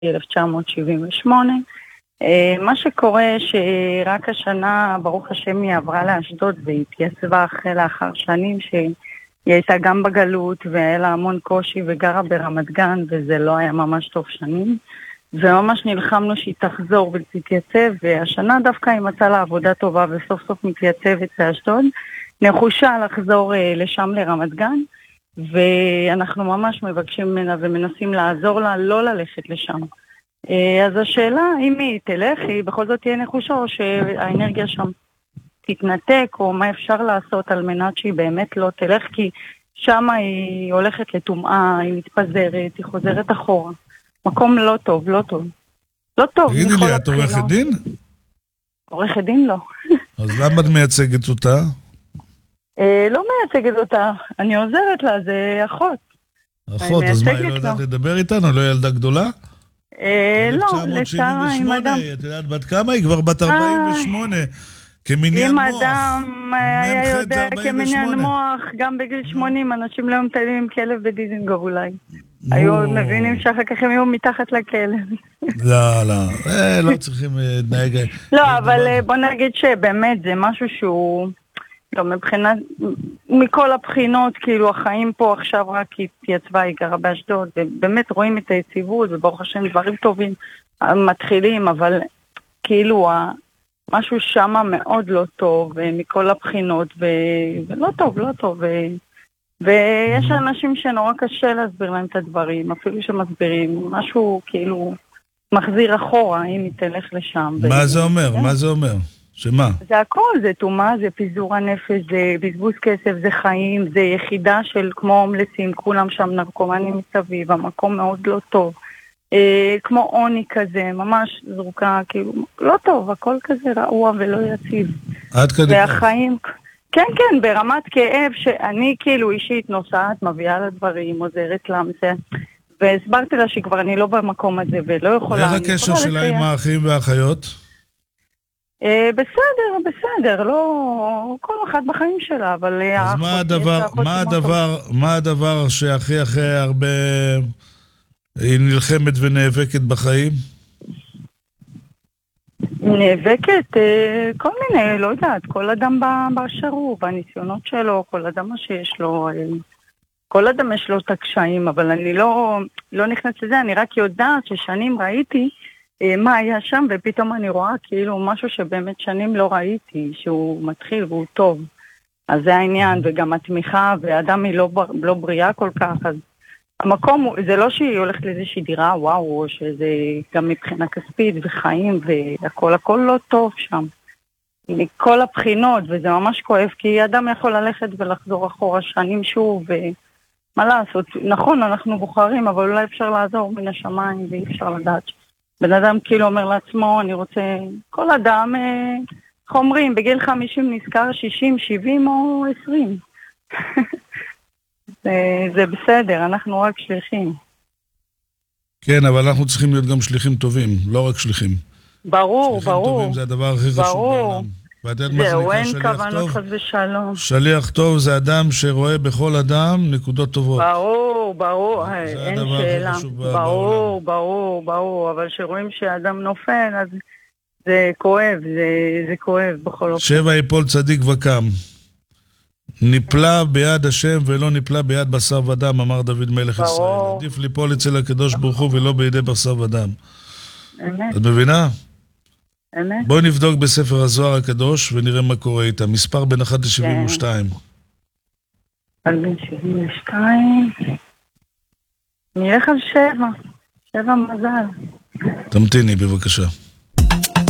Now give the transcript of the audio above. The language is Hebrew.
1978. מה שקורה שרק השנה, ברוך השם, היא עברה לאשדוד והיא התייצבה לאחר שנים שהיא הייתה גם בגלות והיה לה המון קושי וגרה ברמת גן וזה לא היה ממש טוב שנים. וממש נלחמנו שהיא תחזור ותתייצב, והשנה דווקא היא מצאה לה עבודה טובה וסוף סוף מתייצבת לאשדוד, נחושה לחזור לשם לרמת גן, ואנחנו ממש מבקשים ממנה ומנסים לעזור לה לא ללכת לשם. אז השאלה, אם היא תלך, היא בכל זאת תהיה נחושה, או שהאנרגיה שם תתנתק, או מה אפשר לעשות על מנת שהיא באמת לא תלך, כי שם היא הולכת לטומאה, היא מתפזרת, היא חוזרת אחורה. מקום לא טוב, לא טוב. לא טוב. תגידי לי, את עורכת דין? עורכת דין לא. אז למה את מייצגת אותה? לא מייצגת אותה, אני עוזרת לה, זה אחות. אחות, אז מה, היא לא יודעת לדבר איתנו? לא ילדה גדולה? לא, לצערה עם אדם. את יודעת בת כמה? היא כבר בת 48. כמניין מוח. אם אדם היה יודע כמניין מוח, גם בגיל 80 אנשים לא מטיילים עם כלב בדיזינגוף אולי. היו מבינים שאחר כך הם היו מתחת לכלב. לא צריכים להתנהג. לא, אבל בוא נגיד שבאמת זה משהו שהוא, לא, מבחינת, מכל הבחינות, כאילו החיים פה עכשיו רק התייצבה, היא גרה באשדוד, ובאמת רואים את היציבות, וברוך השם דברים טובים מתחילים, אבל כאילו משהו שמה מאוד לא טוב, מכל הבחינות, ולא טוב, לא טוב, ויש אנשים שנורא קשה להסביר להם את הדברים, אפילו שמסבירים, משהו כאילו מחזיר אחורה, אם היא תלך לשם. מה זה אומר? מה זה אומר? שמה? זה הכל, זה תומה, זה פיזור הנפש, זה בזבוז כסף, זה חיים, זה יחידה של כמו הומלסים, כולם שם נרקומנים מסביב, המקום מאוד לא טוב. כמו עוני כזה, ממש זרוקה, כאילו, לא טוב, הכל כזה רעוע ולא יציב. עד כדי. והחיים, כן, כן, ברמת כאב שאני כאילו אישית נוסעת, מביאה לדברים, עוזרת לה, והסברתי לה שכבר אני לא במקום הזה ולא יכולה. איך הקשר שלה עם האחים והאחיות? בסדר, לא, כל אחד בחיים שלה, אבל... אז מה הדבר שהכי אחרי הרבה היא נלחמת ונאבקת בחיים? נאבקת, כל מיני, לא יודעת, כל אדם באשר הוא, בניסיונות שלו, כל אדם מה שיש לו, כל אדם יש לו את הקשיים, אבל אני לא נכנסת לזה, אני רק יודעת ששנים ראיתי מה היה שם, ופתאום אני רואה כאילו משהו שבאמת שנים לא ראיתי, שהוא מתחיל והוא טוב. אז זה העניין, וגם התמיכה, והאדם היא לא בריאה כל כך, אז המקום, זה לא שהיא הולכת לאיזושהי דירה, וואו, שזה גם מבחינה כספית וחיים, והכל, הכל לא טוב שם. מכל הבחינות, וזה ממש כואב, כי אדם יכול ללכת ולחזור אחורה שנים שוב, ומה לעשות? נכון, אנחנו בוחרים, אבל אולי אפשר לעזור מן השמיים, ואי אפשר לדעת. בן אדם כאילו אומר לעצמו, אני רוצה, כל אדם, איך אומרים, בגיל 50 נזכר 60, 70 או 20. זה בסדר, אנחנו רק שליחים. כן, אבל אנחנו צריכים להיות גם שליחים טובים, לא רק שליחים. ברור. שליחים טובים זה הדבר הכי חשוב בעולם. זהו, אין כוונות חס ושלום. שליח טוב זה אדם שרואה בכל אדם נקודות טובות. ברור, אין שאלה. ברור, אבל שרואים שהאדם נופל, אז זה כואב, זה כואב בכל אופן. 7 יפול צדיק וקם. ניפלה ביד השם ולא ניפלה ביד בשר ודם, אמר דוד מלך ישראל. עדיף ליפול אצל הקדוש ברוך הוא ולא בידי בשר ודם. אמת. את מבינה? אמת. בואי נבדוק בספר הזוהר הקדוש ונראה מה קורה איתה. מספר בין 1 ל-72. בין 72. נלך על 7. 7 מזל. תמתיני בבקשה.